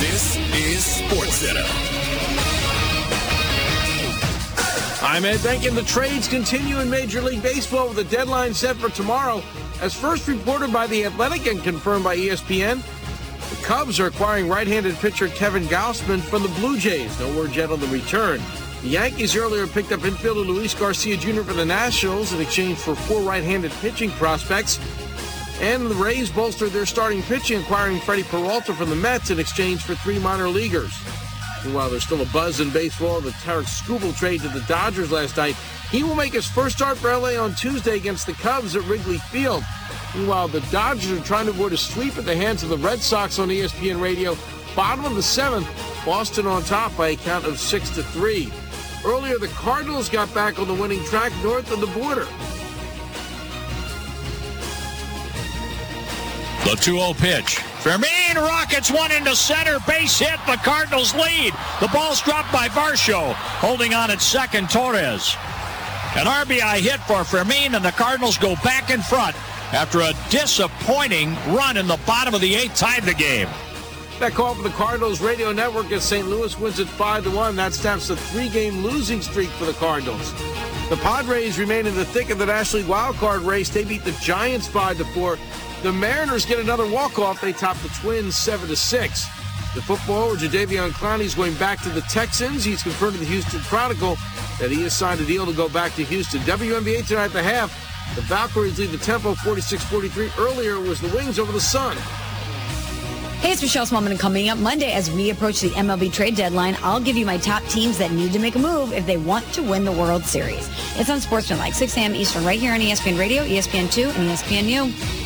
This is SportsCenter. I'm Ed Benkin. The trades continue in Major League Baseball with a deadline set for tomorrow. As first reported by The Athletic and confirmed by ESPN, the Cubs are acquiring right-handed pitcher Kevin Gausman from the Blue Jays. No word yet on the return. The Yankees earlier picked up infielder Luis Garcia Jr. for the Nationals in exchange for 4 right-handed pitching prospects. And the Rays bolstered their starting pitching, acquiring Freddie Peralta from the Mets in exchange for 3 minor leaguers. Meanwhile, there's still a buzz in baseball. The Tarek Skubal trade to the Dodgers last night. He will make his first start for LA on Tuesday against the Cubs at Wrigley Field. Meanwhile, the Dodgers are trying to avoid a sweep at the hands of the Red Sox on ESPN Radio. Bottom of the 7th, Boston on top by a count of 6-3. Earlier, the Cardinals got back on the winning track north of the border. The 2-0 pitch. Fermin rockets one into center. Base hit. The Cardinals lead. The ball's dropped by Varsho. Holding on at second, Torres. An RBI hit for Fermin, and the Cardinals go back in front after a disappointing run in the bottom of the 8th tied the game. That call for the Cardinals radio network as St. Louis wins it 5-1. That snaps a 3-game losing streak for the Cardinals. The Padres remain in the thick of the National League wildcard race. They beat the Giants 5-4. The Mariners get another walk-off. They top the Twins 7-6. The footballer, Jadeveon Clowney, is going back to the Texans. He's confirmed to the Houston Chronicle that he has signed a deal to go back to Houston. WNBA tonight at the half. The Valkyries lead the tempo 46-43. Earlier was the Wings over the Sun. Hey, it's Michelle Smallman, and coming up Monday as we approach the MLB trade deadline, I'll give you my top teams that need to make a move if they want to win the World Series. It's on Sportsmanlike, 6 a.m. Eastern, right here on ESPN Radio, ESPN2, and ESPNU.